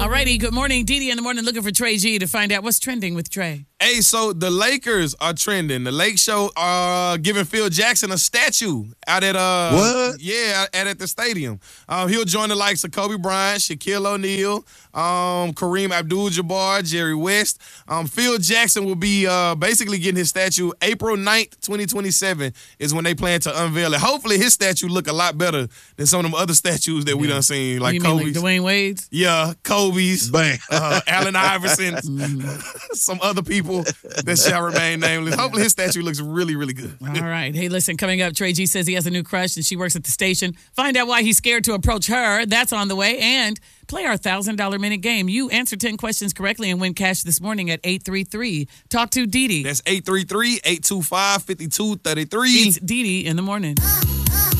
All righty. Good morning. Dee Dee in the morning looking for Trey G to find out what's trending with Trey. Hey, so the Lakers are trending. The Lake Show are giving Phil Jackson a statue out at What? Yeah, at the stadium. He'll join the likes of Kobe Bryant, Shaquille O'Neal, Kareem Abdul-Jabbar, Jerry West. Phil Jackson will be basically getting his statue April 9th, 2027 is when they plan to unveil it. Hopefully his statue look a lot better than some of them other statues that we done seen, like You mean Kobe's. like Dwayne Wade's? Yeah, Kobe's, Bang. Allen Iverson's, some other people that shall remain nameless. Hopefully his statue looks really, really good. All right. Hey, listen, coming up, Trey G says he has a new crush and she works at the station. Find out why he's scared to approach her. That's on the way. And play our $1,000 minute game. You answer 10 questions correctly and win cash this morning at 833. Talk to Dee Dee. That's 833-825-5233. It's Dee Dee in the morning.